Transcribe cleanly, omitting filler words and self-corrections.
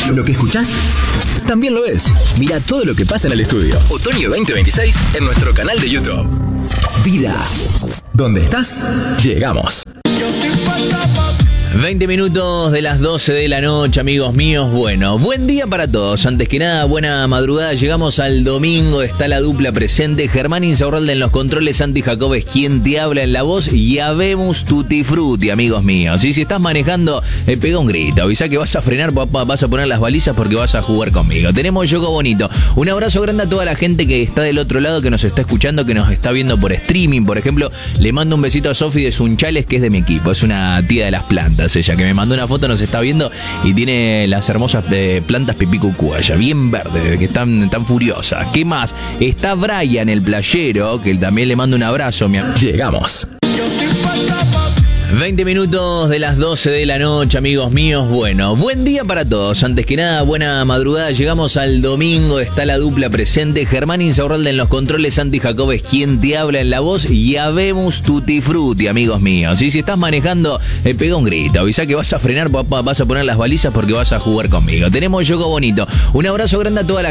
Lo que escuchás también lo ves. Mira todo lo que pasa en el estudio. Otoño 2026 en nuestro canal de YouTube. Vida. ¿Dónde estás? Llegamos. 20 minutos de las 12 de la noche, amigos míos. Bueno, buen día para todos. Antes que nada, buena madrugada. Llegamos al domingo, está la dupla presente. Germán Insaurralde en los controles, Santi Jacob es quien te habla en la voz. Y habemos tutti frutti, amigos míos. Y si estás manejando, pega un grito. Avisa que vas a frenar, papá, vas a poner las balizas porque vas a jugar conmigo. Tenemos Yogo Bonito. Un abrazo grande a toda la gente que está del otro lado, que nos está escuchando, que nos está viendo por streaming. Por ejemplo, le mando un besito a Sofi de Sunchales, que es de mi equipo. Es una tía de las plantas. Ella que me mandó una foto, nos está viendo y tiene las hermosas plantas pipí cucúaya, bien verdes, que están tan furiosas. ¿Qué más? Está Brian, el playero, que también le mando un abrazo. Llegamos. 20 minutos de las 12 de la noche, amigos míos. Bueno, buen día para todos. Antes que nada, buena madrugada. Llegamos al domingo, está la dupla presente. Germán Insaurralde en los controles, Santi Jacob es quien te habla en la voz. Y habemos tutti frutti, amigos míos. Y si estás manejando, pega un grito. Avisa que vas a frenar, papá, vas a poner las balizas porque vas a jugar conmigo. Tenemos Yogo Bonito. Un abrazo grande a toda la